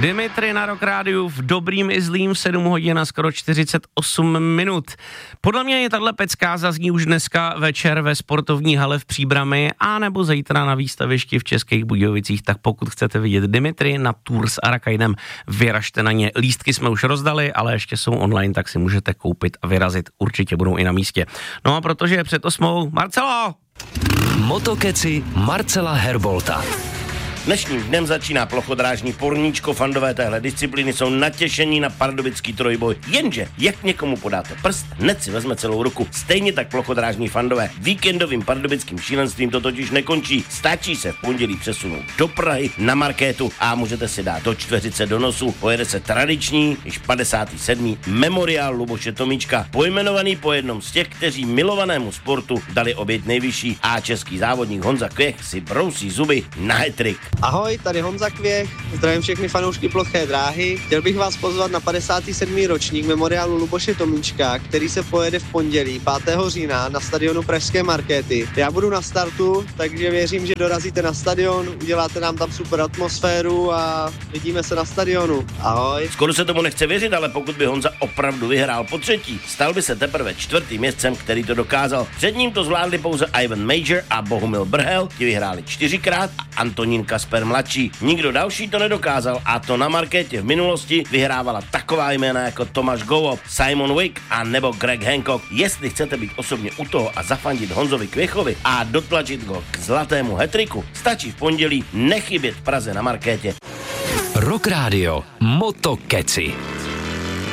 Dimitri na Rock Rádiu v dobrým i zlým v 7 hodin a skoro 48 minut. Podle mě je tahle pecka zazní už dneska večer ve sportovní hale v Příbrami a nebo zítra na výstavišti v Českých Budějovicích, tak pokud chcete vidět Dimitri na tour s Arakaidem, vyražte na ně. Lístky jsme už rozdali, ale ještě jsou online, tak si můžete koupit a vyrazit. Určitě budou i na místě. No a protože je před 8, Marcelo! Motokeci Marcela Herbolta. Dnešním dnem začíná plochodrážní porníčko, fandové téhle disciplíny jsou natěšení na pardubický trojboj. Jenže, jak někomu podáte prst, hned si vezme celou ruku. Stejně tak plochodrážní fandové. Víkendovým pardubickým šílenstvím to totiž nekončí. Stačí se v pondělí přesunout do Prahy na markétu a můžete si dát do čtveřice do nosu. Pojede se tradiční, již 57. memoriál Luboše Tomíčka, pojmenovaný po jednom z těch, kteří milovanému sportu dali oběť nejvyšší, a český závodník Honza Kvěch si brousí zuby na hat-trick. Ahoj, tady Honza Kvěch, zdravím všechny fanoušky ploché dráhy. Chtěl bych vás pozvat na 57. ročník memoriálu Luboše Tomíčka, který se pojede v pondělí 5. října na stadionu Pražské Markéty. Já budu na startu, takže věřím, že dorazíte na stadion, uděláte nám tam super atmosféru a vidíme se na stadionu. Ahoj. Skoro se tomu nechce věřit, ale pokud by Honza opravdu vyhrál po třetí, stal by se teprve 4. jezdcem, který to dokázal. Před ním to zvládli pouze Ivan Major a Bohumil Brhel, ti vyhráli 4krát, a Antonín Kasper mladší. Nikdo další to nedokázal, a to na markétě v minulosti vyhrávala taková jména jako Tomáš Golob, Simon Wick a nebo Greg Hancock. Jestli chcete být osobně u toho a zafandit Honzovi Kvěchovi a dotlačit ho k zlatému hat-tricku, stačí v pondělí nechybět v Praze na markétě. Rock Radio Motokeci.